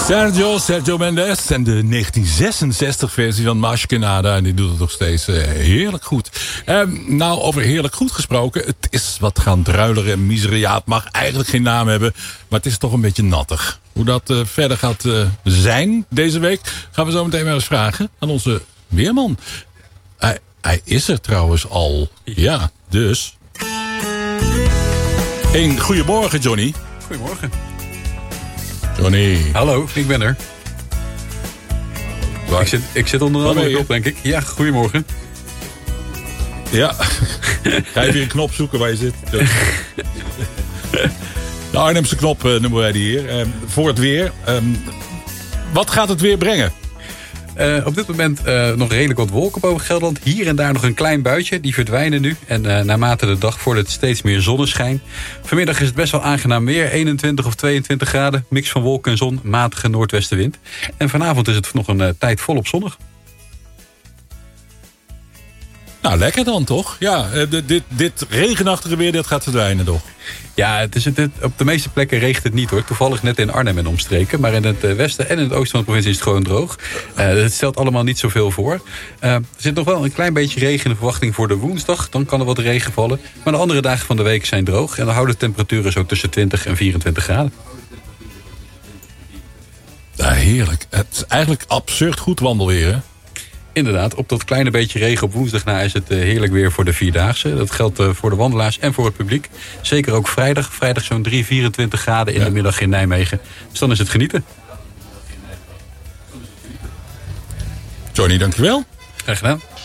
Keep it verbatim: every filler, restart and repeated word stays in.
Sergio, Sergio Mendes en de negentien zesenzestig versie van Maskenada. En die doet het nog steeds uh, heerlijk goed. Uh, nou, over heerlijk goed gesproken. Het is wat gaan druileren en miseren. Ja, het mag eigenlijk geen naam hebben. Maar het is toch een beetje nattig. Hoe dat uh, verder gaat uh, zijn deze week, gaan we zo meteen maar eens vragen aan onze weerman. Hij, hij is er trouwens al. Ja, dus. Een goedemorgen, Johnny. Goedemorgen. Johnny. Hallo, ik ben er. Ik zit, ik zit onder een andere knop, denk ik. Ja, goedemorgen. Ja. Ga je weer een knop zoeken waar je zit. De Arnhemse knop uh, noemen wij die hier. Uh, voor het weer. Um, wat gaat het weer brengen? Uh, op dit moment uh, nog redelijk wat wolken boven Gelderland. Hier en daar nog een klein buitje. Die verdwijnen nu. En uh, naarmate de dag vordert steeds meer zonneschijn. Vanmiddag is het best wel aangenaam weer. eenentwintig of tweeëntwintig graden. Mix van wolken en zon. Matige noordwestenwind. En vanavond is het nog een uh, tijd volop zonnig. Nou, lekker dan toch? Ja, dit, dit, dit regenachtige weer, dit gaat verdwijnen toch? Ja, het is het, op de meeste plekken regent het niet hoor. Toevallig net in Arnhem en omstreken. Maar in het westen en in het oosten van de provincie is het gewoon droog. Uh, het stelt allemaal niet zoveel voor. Uh, er zit nog wel een klein beetje regen in de verwachting voor de woensdag. Dan kan er wat regen vallen. Maar de andere dagen van de week zijn droog. En dan houden de temperaturen zo tussen twintig en vierentwintig graden. Ja, heerlijk. Het is eigenlijk absurd goed wandelweer, hè? Inderdaad, op dat kleine beetje regen op woensdag na is het heerlijk weer voor de Vierdaagse. Dat geldt voor de wandelaars en voor het publiek. Zeker ook vrijdag. Vrijdag zo'n drie, vierentwintig graden in ja. de middag in Nijmegen. Dus dan is het genieten. Johnny, dankjewel. Graag gedaan.